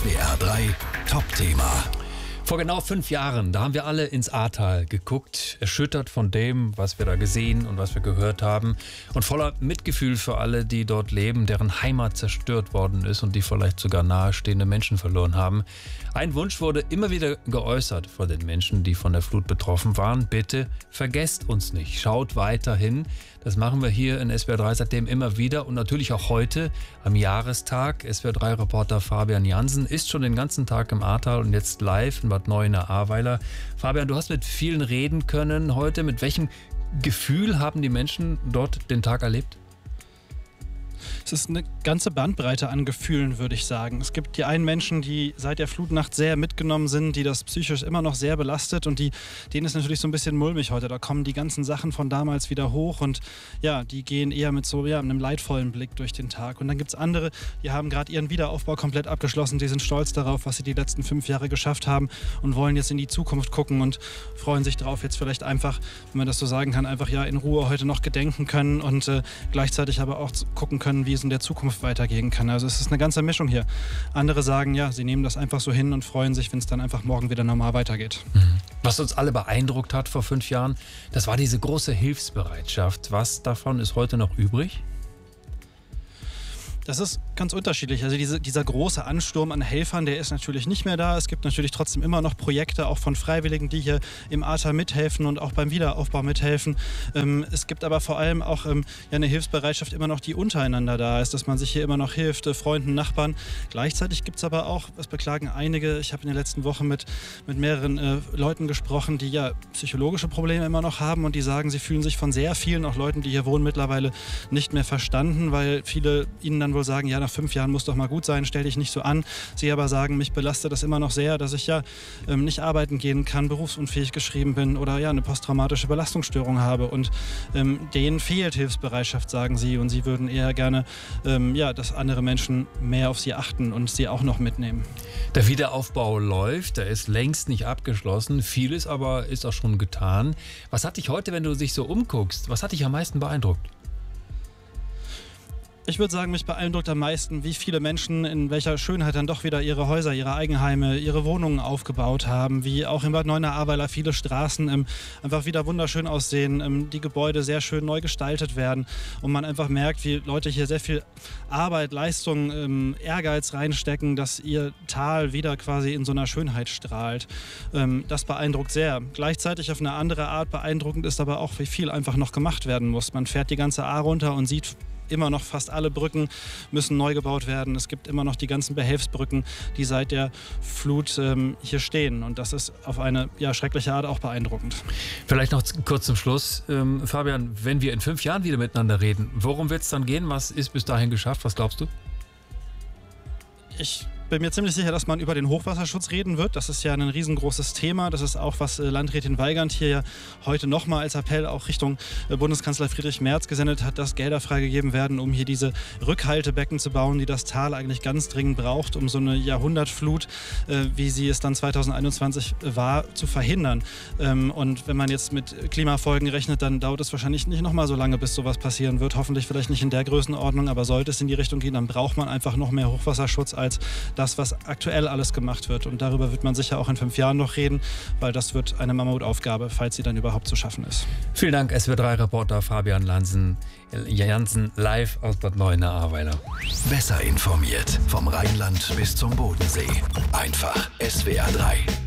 SWR 3 Top-Thema. Vor genau 5 Jahren, da haben wir alle ins Ahrtal geguckt, erschüttert von dem, was wir da gesehen und was wir gehört haben und voller Mitgefühl für alle, die dort leben, deren Heimat zerstört worden ist und die vielleicht sogar nahestehende Menschen verloren haben. Ein Wunsch wurde immer wieder geäußert vor den Menschen, die von der Flut betroffen waren. Bitte vergesst uns nicht, schaut weiterhin. Das machen wir hier in SWR 3 seitdem immer wieder und natürlich auch heute am Jahrestag. SWR 3-Reporter Fabian Jansen ist schon den ganzen Tag im Ahrtal und jetzt live in Bad Neuenahr-Ahrweiler. Fabian, du hast mit vielen reden können heute. Mit welchem Gefühl haben die Menschen dort den Tag erlebt? Es ist eine ganze Bandbreite an Gefühlen, würde ich sagen. Es gibt die einen Menschen, die seit der Flutnacht sehr mitgenommen sind, die das psychisch immer noch sehr belastet und denen ist natürlich so ein bisschen mulmig heute. Da kommen die ganzen Sachen von damals wieder hoch und ja, die gehen eher mit so einem leidvollen Blick durch den Tag. Und dann gibt es andere, die haben gerade ihren Wiederaufbau komplett abgeschlossen, die sind stolz darauf, was sie die letzten 5 Jahre geschafft haben und wollen jetzt in die Zukunft gucken und freuen sich darauf, jetzt vielleicht einfach, wenn man das so sagen kann, einfach ja in Ruhe heute noch gedenken können und gleichzeitig aber auch gucken können, wie es in der Zukunft weitergehen kann. Also es ist eine ganze Mischung hier. Andere sagen, ja, sie nehmen das einfach so hin und freuen sich, wenn es dann einfach morgen wieder normal weitergeht. Was uns alle beeindruckt hat vor 5 Jahren, das war diese große Hilfsbereitschaft. Was davon ist heute noch übrig? Das ist ganz unterschiedlich. Also dieser große Ansturm an Helfern, der ist natürlich nicht mehr da. Es gibt natürlich trotzdem immer noch Projekte, auch von Freiwilligen, die hier im Ahrtal mithelfen und auch beim Wiederaufbau mithelfen. Es gibt aber vor allem auch eine Hilfsbereitschaft immer noch, die untereinander da ist, dass man sich hier immer noch hilft, Freunden, Nachbarn. Gleichzeitig gibt es aber auch, das beklagen einige, ich habe in der letzten Woche mit mehreren Leuten gesprochen, die ja psychologische Probleme immer noch haben und die sagen, sie fühlen sich von sehr vielen, auch Leuten, die hier wohnen, mittlerweile nicht mehr verstanden, weil viele ihnen dann wohl sagen, ja, nach 5 Jahren muss doch mal gut sein, stell dich nicht so an. Sie aber sagen, mich belastet das immer noch sehr, dass ich ja nicht arbeiten gehen kann, berufsunfähig geschrieben bin oder ja eine posttraumatische Belastungsstörung habe und denen fehlt Hilfsbereitschaft, sagen sie, und sie würden eher gerne, dass andere Menschen mehr auf sie achten und sie auch noch mitnehmen. Der Wiederaufbau läuft, der ist längst nicht abgeschlossen, vieles aber ist auch schon getan. Was hat dich heute, wenn du dich so umguckst, was hat dich am meisten beeindruckt? Ich würde sagen, mich beeindruckt am meisten, wie viele Menschen in welcher Schönheit dann doch wieder ihre Häuser, ihre Eigenheime, ihre Wohnungen aufgebaut haben. Wie auch in Bad Neuenahr-Ahrweiler viele Straßen einfach wieder wunderschön aussehen, die Gebäude sehr schön neu gestaltet werden. Und man einfach merkt, wie Leute hier sehr viel Arbeit, Leistung, Ehrgeiz reinstecken, dass ihr Tal wieder quasi in so einer Schönheit strahlt. Das beeindruckt sehr. Gleichzeitig auf eine andere Art beeindruckend ist aber auch, wie viel einfach noch gemacht werden muss. Man fährt die ganze Ahr runter und sieht immer noch fast alle Brücken müssen neu gebaut werden. Es gibt immer noch die ganzen Behelfsbrücken, die seit der Flut hier stehen. Und das ist auf eine schreckliche Art auch beeindruckend. Vielleicht noch kurz zum Schluss. Fabian, wenn wir in 5 Jahren wieder miteinander reden, worum wird es dann gehen? Was ist bis dahin geschafft? Was glaubst du? Ich bin mir ziemlich sicher, dass man über den Hochwasserschutz reden wird. Das ist ja ein riesengroßes Thema. Das ist auch, was Landrätin Weigand hier ja heute nochmal als Appell auch Richtung Bundeskanzler Friedrich Merz gesendet hat, dass Gelder freigegeben werden, um hier diese Rückhaltebecken zu bauen, die das Tal eigentlich ganz dringend braucht, um so eine Jahrhundertflut, wie sie es dann 2021 war, zu verhindern. Und wenn man jetzt mit Klimafolgen rechnet, dann dauert es wahrscheinlich nicht nochmal so lange, bis sowas passieren wird. Hoffentlich vielleicht nicht in der Größenordnung, aber sollte es in die Richtung gehen, dann braucht man einfach noch mehr Hochwasserschutz als das, was aktuell alles gemacht wird. Und darüber wird man sicher auch in 5 Jahren noch reden, weil das wird eine Mammutaufgabe, falls sie dann überhaupt zu schaffen ist. Vielen Dank, SWR 3-Reporter Fabian Jansen live aus Bad Neuenahr-Ahrweiler. Besser informiert vom Rheinland bis zum Bodensee. Einfach SWR 3.